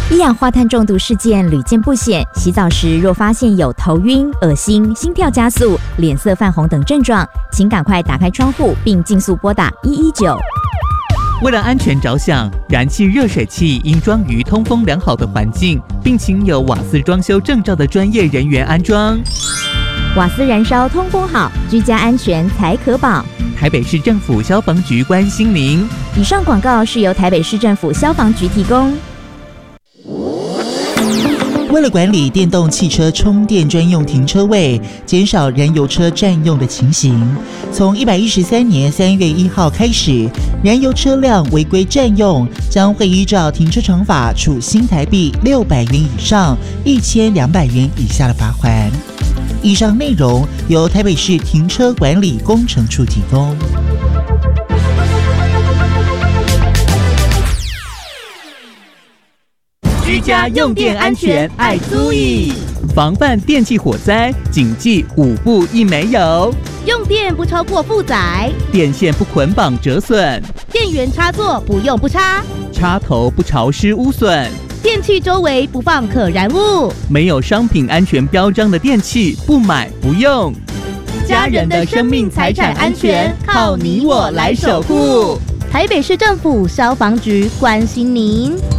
一氧化碳中毒事件屡见不鲜，洗澡时若发现有头晕、恶心、心跳加速、脸色泛红等症状，请赶快打开窗户并尽速拨打119。 为了安全着想，燃气热水器应装于通风良好的环境，并请有瓦斯装修证照的专业人员安装。 瓦斯燃烧通风好，居家安全才可保。 台北市政府消防局关心您。 以上广告是由台北市政府消防局提供。 为了管理电动汽车充电专用停车位，减少燃油车占用的情形，从113年3月1号开始，燃油车辆违规占用将会依照停车场法处新台币600元以上1200元以下的罚锾。以上内容由台北市停车管理工程处提供。 居家用电安全爱注意，防范电器火灾，谨记5不1没有： 用电不超过负载， 电线不捆绑折损， 电源插座不用不插， 插头不潮湿污损， 电器周围不放可燃物， 没有商品安全标章的电器不买不用。 家人的生命财产安全靠你我来守护。台北市政府消防局关心您。